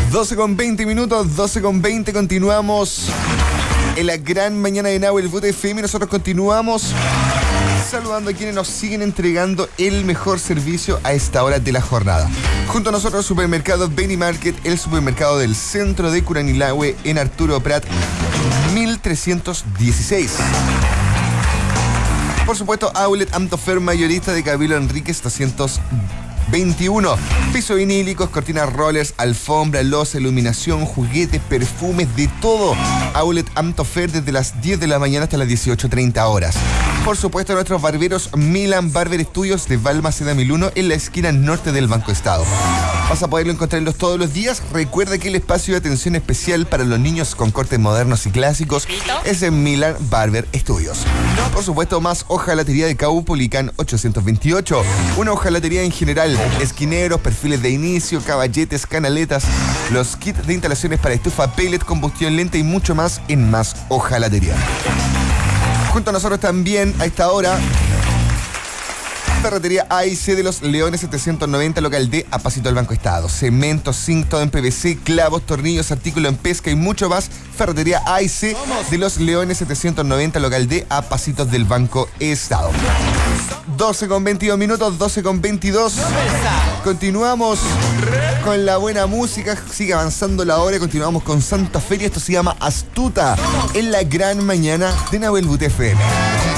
12 con 20 minutos, 12 con 20, continuamos en la gran mañana de Nahuel Boot FM. Nosotros continuamos saludando a quienes nos siguen entregando el mejor servicio a esta hora de la jornada. Junto a nosotros, Supermercado Beni Market, el supermercado del centro de Curanilahue, en Arturo Prat 1316. Por supuesto, Outlet Amtofer, mayorista de Cabilo Enríquez 221. Piso vinílicos, cortinas rollers, alfombra, loza, iluminación, juguetes, perfumes, de todo. Outlet Amtofer desde las 10 de la mañana hasta las 18:30 horas. Por supuesto, nuestros barberos Milan Barber Studios de Balmaceda 1001 en la esquina norte del Banco Estado. Vas a poderlo encontrarlos todos los días. Recuerda que el espacio de atención especial para los niños con cortes modernos y clásicos es en Milan Barber Studios. Por supuesto, más hojalatería de Caupolicán 828. Una hojalatería en general, esquineros, perfiles de inicio, caballetes, canaletas, los kits de instalaciones para estufa, pellet, combustión lenta y mucho más en Más Hojalatería. Junto a nosotros también, a esta hora, Ferretería AIC de los Leones 790, local D, a pasito del Banco Estado. Cemento, zinc, todo en PVC, clavos, tornillos, artículos en pesca y mucho más. Ferretería AIC de los Leones 790, local D, a pasitos del Banco Estado. 12 con 22 minutos, 12 con 22. Continuamos con la buena música, sigue avanzando la hora, continuamos con Santa Feria. Esto se llama Astuta, en la gran mañana de Nahuel Boot FM.